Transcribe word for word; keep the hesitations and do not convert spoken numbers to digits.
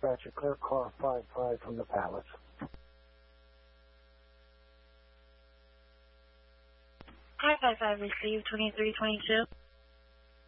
dispatch a clear car five five from the Palace. Car five five received twenty-three twenty-two.